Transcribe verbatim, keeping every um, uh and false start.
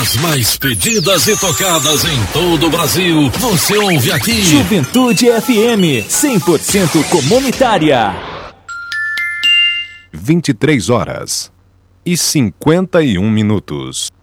As mais pedidas e tocadas em todo o Brasil, você ouve aqui. Juventude F M, cem por cento comunitária. vinte e três horas e cinquenta e um minutos.